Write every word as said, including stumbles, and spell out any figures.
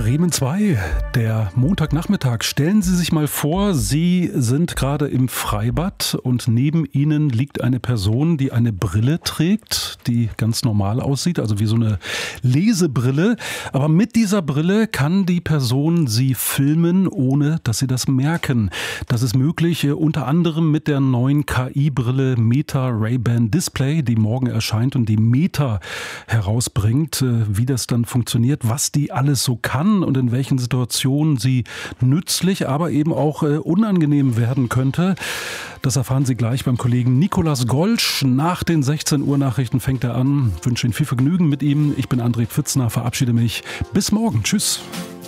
Bremen zwei, der Montagnachmittag. Stellen Sie sich mal vor, Sie sind gerade im Freibad und neben Ihnen liegt eine Person, die eine Brille trägt, die ganz normal aussieht, also wie so eine Lesebrille. Aber mit dieser Brille kann die Person Sie filmen, ohne dass Sie das merken. Das ist möglich unter anderem mit der neuen K I-Brille Meta Ray-Ban Display, die morgen erscheint und die Meta herausbringt. Wie das dann funktioniert, was die alles so kann und in welchen Situationen sie nützlich, aber eben auch äh, unangenehm werden könnte. Das erfahren Sie gleich beim Kollegen Nikolaus Golsch. Nach den sechzehn Uhr Nachrichten fängt er an. Ich wünsche Ihnen viel Vergnügen mit ihm. Ich bin André Pfitzner, verabschiede mich. Bis morgen. Tschüss.